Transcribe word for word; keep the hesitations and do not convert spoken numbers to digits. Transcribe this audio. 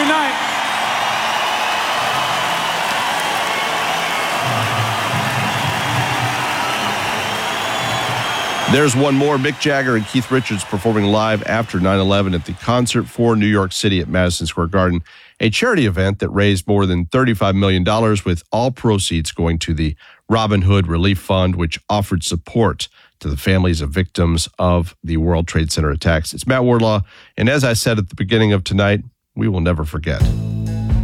tonight. There's one more. Mick Jagger and Keith Richards performing live after nine eleven at the Concert for New York City at Madison Square Garden, a charity event that raised more than thirty-five million dollars, with all proceeds going to the Robin Hood Relief Fund, which offered support to the families of victims of the World Trade Center attacks. It's Matt Wardlaw, and as I said at the beginning of tonight, we will never forget.